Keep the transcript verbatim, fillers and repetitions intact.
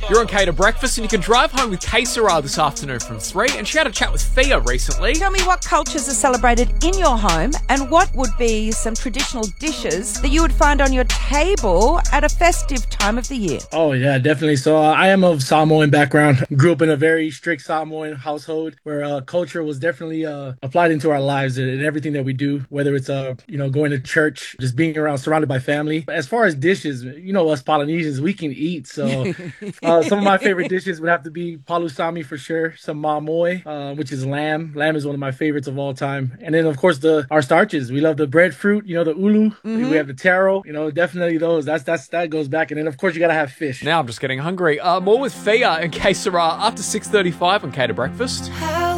You're on Cater Breakfast, and you can drive home with K Sarah this afternoon from three, and she had a chat with Thea recently. Tell me what cultures are celebrated in your home and what would be some traditional dishes that you would find on your table at a festive time of the year. Oh, yeah, definitely. So uh, I am of Samoan background. Grew up in a very strict Samoan household where uh, culture was definitely uh, applied into our lives and everything that we do, whether it's uh, you know, going to church, just being around, surrounded by family. As far as dishes, you know, us Polynesians, we can eat. So uh, some of my favorite dishes would have to be palusami for sure, some mamoi, uh, which is lamb. Lamb is one of my favorites of all time. And then, of course, the our starches. We love the breadfruit, you know, the ulu. Mm-hmm. We have the taro, you know, definitely those. That's that's That goes back. And then, of course, you got to have fish. Now I'm just getting hungry. Uh, more with Thea and K Sarah after six thirty-five on Cater Breakfast. How